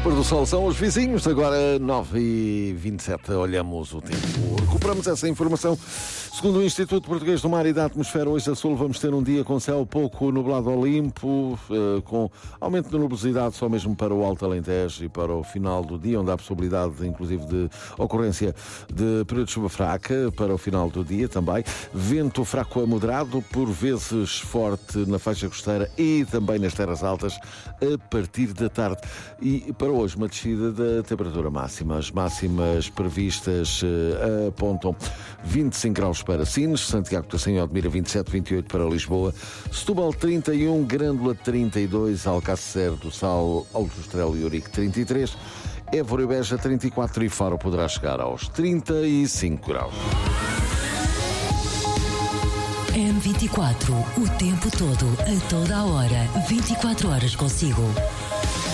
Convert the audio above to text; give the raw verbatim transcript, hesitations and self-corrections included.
Pôr do sol são os vizinhos, agora nove e vinte e sete, olhamos o tempo. Recuperamos essa informação. Segundo o Instituto Português do Mar e da Atmosfera, hoje a sul vamos ter um dia com céu pouco nublado ao limpo, com aumento de nubosidade só mesmo para o Alto Alentejo e para o final do dia, onde há possibilidade, inclusive, de ocorrência de período de chuva fraca para o final do dia também. Vento fraco a moderado, por vezes forte na faixa costeira e também nas terras altas, a partir da tarde. E para hoje, uma descida da temperatura máxima. As máximas previstas uh, apontam vinte e cinco graus para Sines, Santiago de Cacém e Odmira vinte e sete, vinte e oito para Lisboa, Setúbal trinta e um, Grândola trinta e dois, Alcácer do Sal, Aljustrel e Ourique trinta e três, Évora e Beja trinta e quatro e Faro poderá chegar aos trinta e cinco graus. M vinte e quatro, o tempo todo, a toda a hora, vinte e quatro horas consigo.